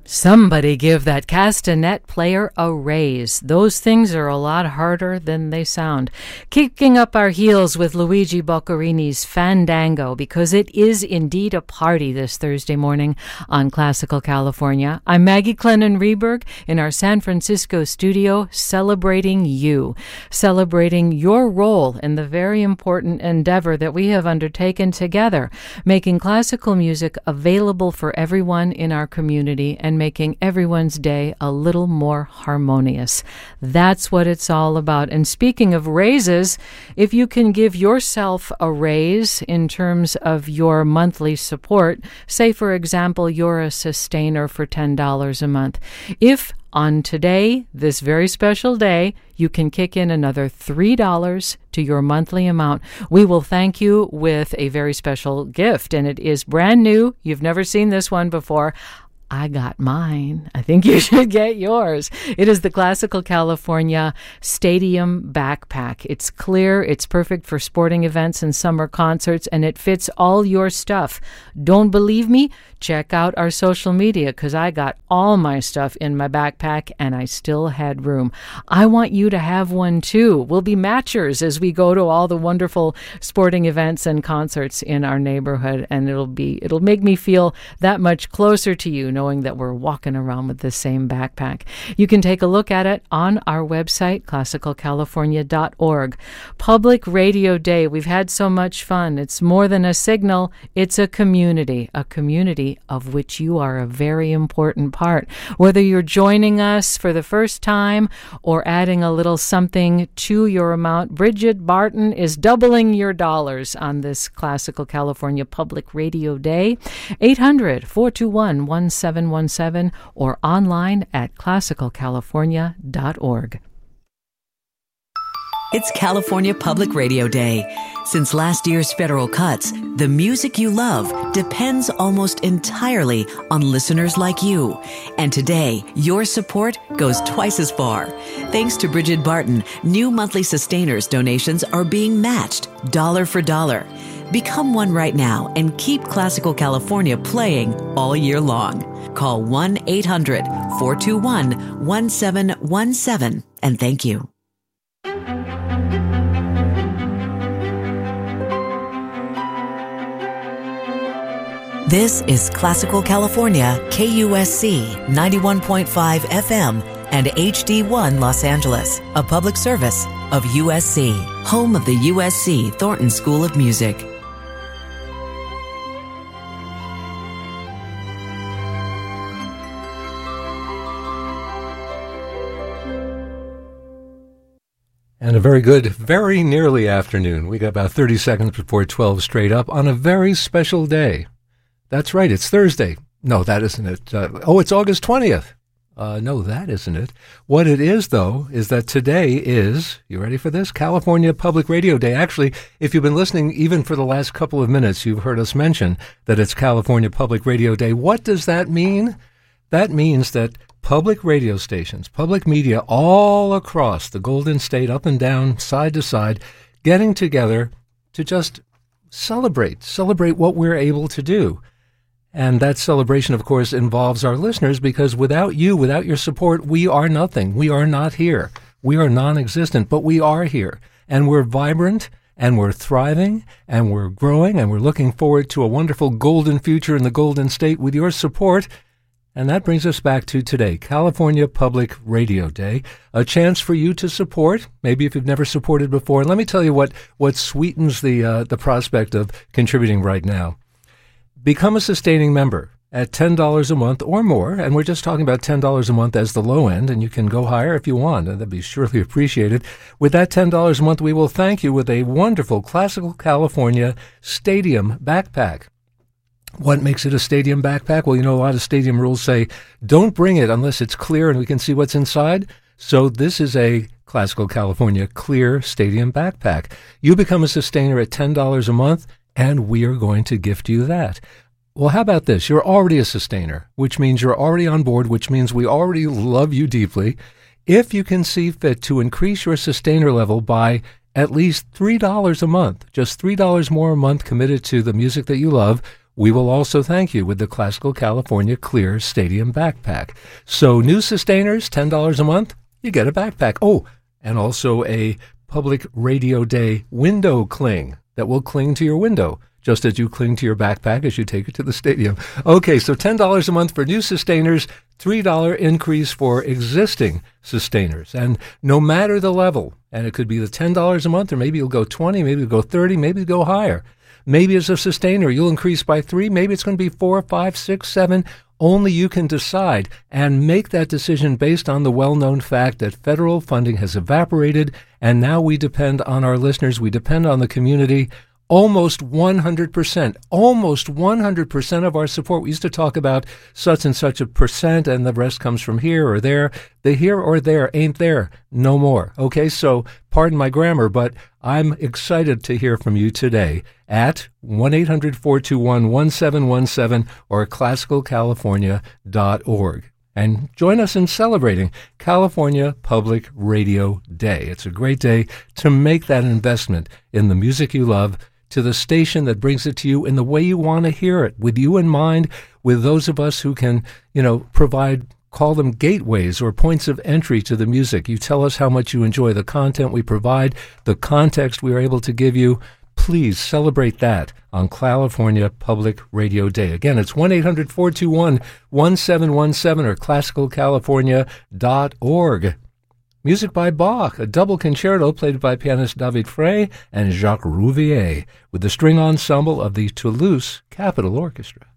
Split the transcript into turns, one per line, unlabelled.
Somebody give that castanet player a raise. Those things are a lot harder than they sound. Kicking up our heels with Luigi Boccarini's Fandango, because it is indeed a party this Thursday morning on Classical California. I'm Maggie Clennon-Reberg in our San Francisco studio, celebrating you, celebrating your role in the very important endeavor that we have undertaken together, making classical music available for everyone in our community and making everyone's day a little more harmonious. That's what it's all about. And speaking of raises, if you can give yourself a raise in terms of your monthly support, say, for example, you're a sustainer for $10 a month. If on today, this very special day, you can kick in another $3 to your monthly amount, we will thank you with a very special gift. And it is brand new. You've never seen this one before. I got mine. I think you should get yours. It is the Classical California Stadium Backpack. It's clear, it's perfect for sporting events and summer concerts, and it fits all your stuff. Don't believe me? Check out our social media, because I got all my stuff in my backpack and I still had room. I want you to have one too. We'll be matchers as we go to all the wonderful sporting events and concerts in our neighborhood, and it'll make me feel that much closer to you, knowing that we're walking around with the same backpack. You can take a look at it on our website, classicalcalifornia.org. Public Radio Day. We've had so much fun. It's more than a signal. It's a community of which you are a very important part. Whether you're joining us for the first time or adding a little something to your amount, Bridget Barton is doubling your dollars on this Classical California Public Radio Day. 800-421-1717 or online at classicalcalifornia.org.
It's California Public Radio Day. Since last year's federal cuts, the music you love depends almost entirely on listeners like you. And today, your support goes twice as far. Thanks to Bridget Barton, new monthly sustainers donations are being matched dollar for dollar. Become one right now and keep Classical California playing all year long. Call 1-800-421-1717 and thank you. This is Classical California, KUSC 91.5 FM and HD1 Los Angeles, a public service of USC, home of the USC Thornton School of Music.
And a very good, very nearly afternoon. We got about 30 seconds before 12 straight up on a very special day. That's right, it's Thursday. No, that isn't it. It's August 20th. No, that isn't it. What it is, though, is that today is, you ready for this? California Public Radio Day. Actually, if you've been listening even for the last couple of minutes, you've heard us mention that it's California Public Radio Day. What does that mean? That means that public radio stations, public media all across the Golden State, up and down, side to side, getting together to just celebrate what we're able to do. And that celebration, of course, involves our listeners, because without you, without your support, we are nothing. We are not here. We are non-existent, but we are here. And we're vibrant, and we're thriving, and we're growing, and we're looking forward to a wonderful golden future in the Golden State with your support. And that brings us back to today, California Public Radio Day, a chance for you to support, maybe if you've never supported before. And let me tell you what sweetens the prospect of contributing right now. Become a sustaining member at $10 a month or more, and we're just talking about $10 a month as the low end, and you can go higher if you want, and that'd be surely appreciated. With that $10 a month, we will thank you with a wonderful Classical California Stadium Backpack. What makes it a stadium backpack? Well, you know, a lot of stadium rules say don't bring it unless it's clear and we can see what's inside. So this is a Classical California clear stadium backpack. You become a sustainer at $10 a month, and we are going to gift you that. Well, how about this? You're already a sustainer, which means you're already on board, which means we already love you deeply. If you can see fit to increase your sustainer level by at least $3 a month, just $3 more a month committed to the music that you love, we will also thank you with the Classical California Clear Stadium Backpack. So new sustainers, $10 a month, you get a backpack. Oh, and also a Public Radio Day window cling that will cling to your window, just as you cling to your backpack as you take it to the stadium. Okay, so $10 a month for new sustainers, $3 increase for existing sustainers. And no matter the level, and it could be the $10 a month, or maybe you'll go 20, maybe you'll go 30, maybe you'll go higher. Maybe as a sustainer, you'll increase by 3, maybe it's going to be 4, 5, 6, 7. Only you can decide and make that decision based on the well-known fact that federal funding has evaporated, and now we depend on our listeners, we depend on the community. Almost 100% of our support. We used to talk about such and such a percent and the rest comes from here or there. The here or there ain't there no more. Okay, so pardon my grammar, but I'm excited to hear from you today at 1-800-421-1717 or classicalcalifornia.org. And join us in celebrating California Public Radio Day. It's a great day to make that investment in the music you love, to the station that brings it to you in the way you want to hear it, with you in mind, with those of us who can, provide, call them gateways or points of entry to the music. You tell us how much you enjoy the content we provide, the context we are able to give you. Please celebrate that on California Public Radio Day. Again, it's 1-800-421-1717 or classicalcalifornia.org. Music by Bach, a double concerto played by pianist David Frey and Jacques Rouvier with the string ensemble of the Toulouse Capitol Orchestra.